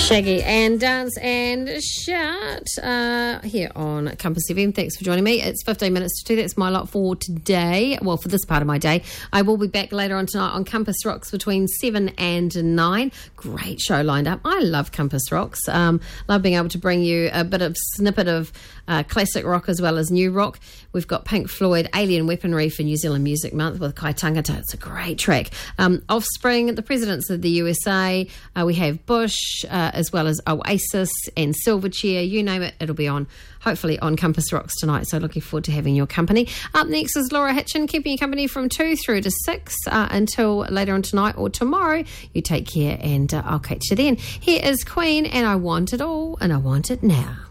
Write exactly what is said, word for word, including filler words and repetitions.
Shaggy and Dance and Shout uh, here on Compass F M. Thanks for joining me. It's fifteen minutes to two. That's my lot for today. Well, for this part of my day. I will be back later on tonight on Compass Rocks between seven and nine. Great show lined up. I love Compass Rocks. Um, love being able to bring you a bit of snippet of uh, classic rock as well as new rock. We've got Pink Floyd, Alien Weaponry for New Zealand Music Month with Kai Tangata. It's a great track. Um, Offspring, the Presidents of the U S A. Uh, we have Bush, uh, as well as Oasis and Silverchair. You name it, it'll be on, hopefully, on Compass Rocks tonight. So looking forward to having your company. Up next is Laura Hitchin, keeping you company from two through to six uh, until later on tonight or tomorrow. You take care, and uh, I'll catch you then. Here is Queen, and I Want It All, and I Want It Now.